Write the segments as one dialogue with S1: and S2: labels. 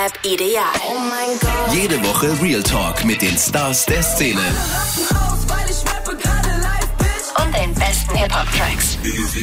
S1: Rap Ideal. Oh mein Gott.
S2: Jede Woche Real Talk mit den Stars der Szene.
S1: Und den besten Hip-Hop-Tracks.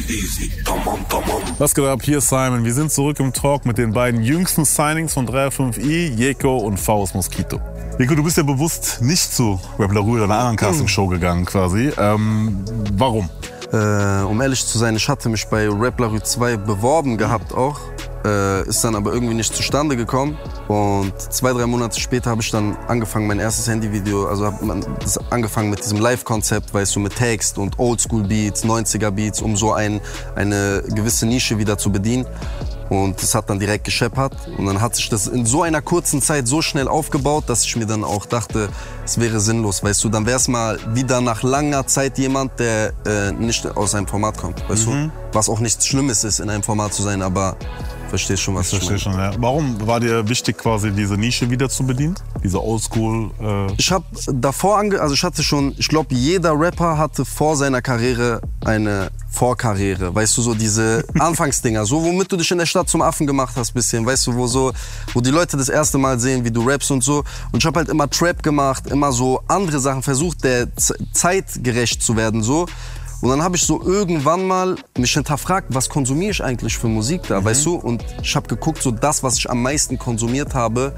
S3: Was geht ab? Hier ist Simon. Wir sind zurück im Talk mit den beiden jüngsten Signings von 305i, Jeko und VS Mosquito. Jeko, du bist ja bewusst nicht zu Rap La Rue oder einer anderen Castingshow gegangen quasi. Warum?
S4: Um ehrlich zu sein, ich hatte mich bei Rap La Rue 2 beworben gehabt auch. Ist dann aber irgendwie nicht zustande gekommen. Und 2-3 Monate später habe ich dann angefangen, mein erstes Handyvideo, also habe das angefangen mit diesem Live-Konzept, weißt du, mit Text und Oldschool-Beats, 90er-Beats, um so eine gewisse Nische wieder zu bedienen. Und das hat dann direkt gescheppert. Und dann hat sich das in so einer kurzen Zeit so schnell aufgebaut, dass ich mir dann auch dachte, es wäre sinnlos, weißt du. Dann wäre es mal wieder nach langer Zeit jemand, der nicht aus einem Format kommt, weißt du. Was auch nichts Schlimmes ist, in einem Format zu sein, aber verstehst schon, was ich meine.
S3: Schon, ja. Warum war dir wichtig, quasi diese Nische wieder zu bedienen? Diese Oldschool?
S4: Ich habe davor, ich glaube, jeder Rapper hatte vor seiner Karriere eine Vorkarriere, weißt du, so diese Anfangsdinger, so womit du dich in der Stadt zum Affen gemacht hast, bisschen, weißt du, wo die Leute das erste Mal sehen, wie du rappst und so. Und ich habe halt immer Trap gemacht, immer so andere Sachen versucht, der zeitgerecht zu werden, so. Und dann habe ich so irgendwann mal mich hinterfragt, was konsumiere ich eigentlich für Musik da, weißt du? Und ich habe geguckt, so das, was ich am meisten konsumiert habe,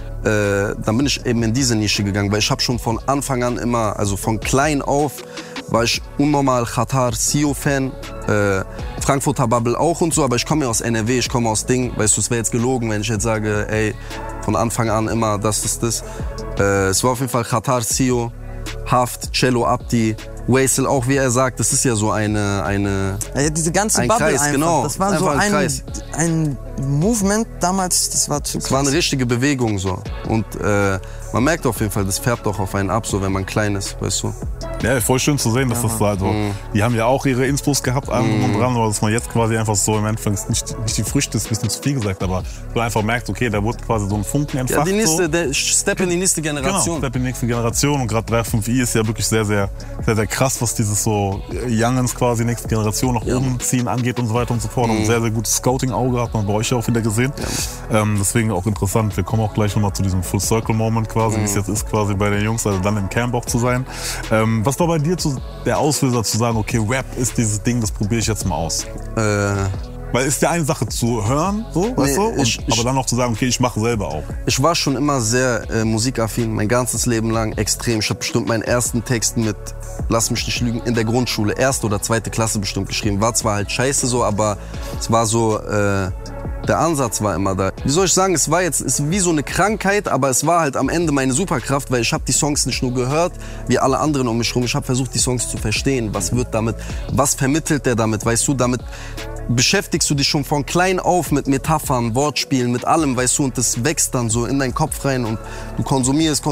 S4: dann bin ich eben in diese Nische gegangen, weil ich habe schon von Anfang an immer, also von klein auf, war ich unnormal Xatar, Sio-Fan, Frankfurter Bubble auch und so, aber ich komme ja aus NRW, ich komme aus Ding, weißt du, es wäre jetzt gelogen, wenn ich jetzt sage, ey, von Anfang an immer das ist das. Es war auf jeden Fall Xatar, Sio, Haft, Cello Abdi, Waisel auch, wie er sagt, das ist ja so eine
S5: ja, diese ganze
S4: ein
S5: Bubble
S4: Kreis,
S5: einfach.
S4: genau.
S5: Das war so ein Movement damals, das war zu krass.
S4: Es war eine richtige Bewegung so. Und man merkt auf jeden Fall, das färbt auch auf einen ab, so wenn man klein ist, weißt du.
S3: Ja, voll schön zu sehen, dass das so, also, die haben ja auch ihre Inspos gehabt, allem und dran, aber dass man jetzt quasi einfach so im Endeffekt nicht die Früchte ist, ein bisschen zu viel gesagt, aber du einfach merkst, okay, da wurde quasi so ein Funken entfacht.
S4: Ja, der Step in die nächste Generation.
S3: Genau, Step in die nächste Generation und gerade 305i ist ja wirklich sehr, sehr, sehr, sehr krass, was dieses so Youngens quasi, nächste Generation nach oben ziehen angeht und so weiter und so fort. Und ein sehr, sehr gutes Scouting-Auge hat man bei euch auch wieder gesehen. Deswegen auch interessant, wir kommen auch gleich nochmal zu diesem Full-Circle-Moment quasi, wie es jetzt ist quasi bei den Jungs, also dann im Camp auch zu sein. Was war bei dir der Auslöser zu sagen, okay, Rap ist dieses Ding, das probiere ich jetzt mal aus? Weil ist ja eine Sache zu hören, so, weißt du? Aber dann noch zu sagen, okay, ich mache selber auch.
S4: Ich war schon immer sehr musikaffin, mein ganzes Leben lang extrem. Ich habe bestimmt meinen ersten Text mit, lass mich nicht lügen, in der Grundschule, 1. oder 2. Klasse bestimmt geschrieben. War zwar halt scheiße so, aber es war so, der Ansatz war immer da. Wie soll ich sagen, es ist wie so eine Krankheit, aber es war halt am Ende meine Superkraft, weil ich habe die Songs nicht nur gehört, wie alle anderen um mich herum. Ich habe versucht, die Songs zu verstehen. Was vermittelt der damit, weißt du, damit beschäftigst du dich schon von klein auf mit Metaphern, Wortspielen, mit allem, weißt du, und das wächst dann so in deinen Kopf rein und du konsumierst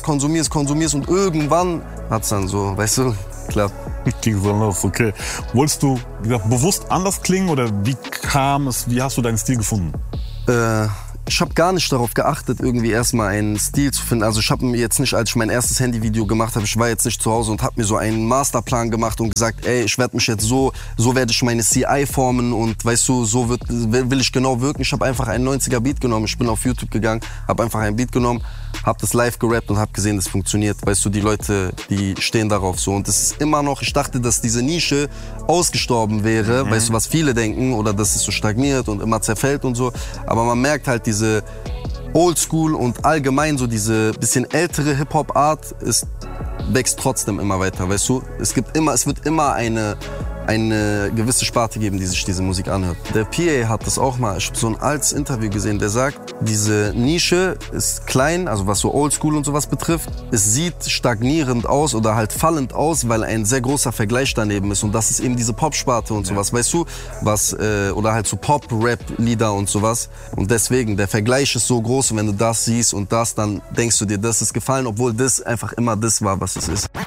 S4: und irgendwann hat's dann so, weißt du, klappt.
S3: Ging so los, okay. Wolltest du, wie gesagt, bewusst anders klingen oder wie hast du deinen Stil gefunden?
S4: Ich habe gar nicht darauf geachtet, irgendwie erstmal einen Stil zu finden. Also ich habe mir jetzt nicht, als ich mein erstes Handyvideo gemacht habe, ich war jetzt nicht zu Hause und habe mir so einen Masterplan gemacht und gesagt, ey, ich werde mich jetzt so werde ich meine CI formen und weißt du, so will ich genau wirken. Ich habe einfach einen 90er Beat genommen, ich bin auf YouTube gegangen, habe einfach einen Beat genommen, habe das live gerappt und habe gesehen, das funktioniert. Weißt du, die Leute, die stehen darauf so. Und es ist immer noch, ich dachte, dass diese Nische ausgestorben wäre, weißt du, was viele denken, oder dass es so stagniert und immer zerfällt und so. Aber man merkt halt, diese Oldschool und allgemein so diese bisschen ältere Hip-Hop-Art wächst trotzdem immer weiter, weißt du? Es wird immer eine gewisse Sparte geben, die sich diese Musik anhört. Der PA hat das auch mal, ich habe so ein altes Interview gesehen, der sagt, diese Nische ist klein, also was so Oldschool und sowas betrifft. Es sieht stagnierend aus oder halt fallend aus, weil ein sehr großer Vergleich daneben ist. Und das ist eben diese Pop-Sparte und sowas, weißt du? Oder halt so Pop-Rap-Lieder und sowas. Und deswegen, der Vergleich ist so groß und wenn du das siehst und das, dann denkst du dir, das ist gefallen, obwohl das einfach immer das war, was es ist.